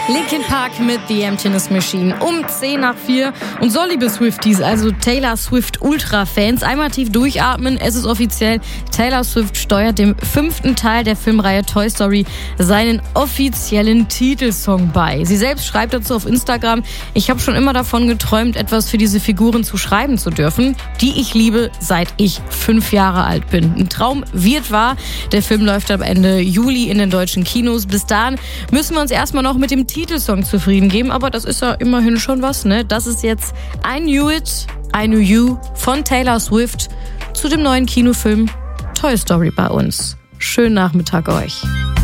Linkin Park mit The Emptiness Machine um 4:10. Und so, liebe Swifties, also Taylor Swift Ultra-Fans, einmal tief durchatmen. Es ist offiziell, Taylor Swift steuert dem 5. Teil der Filmreihe Toy Story seinen offiziellen Titelsong bei. Sie selbst schreibt dazu auf Instagram: Ich habe schon immer davon geträumt, etwas für diese Figuren zu schreiben zu dürfen, die ich liebe, seit ich 5 Jahre alt bin. Ein Traum wird wahr. Der Film läuft ab Ende Juli in den deutschen Kinos. Bis dahin müssen wir uns erstmal noch mit dem Titelsong zufrieden geben, aber das ist ja immerhin schon was, ne? Das ist jetzt I Knew It, I Knew You von Taylor Swift zu dem neuen Kinofilm Toy Story bei uns. Schönen Nachmittag euch.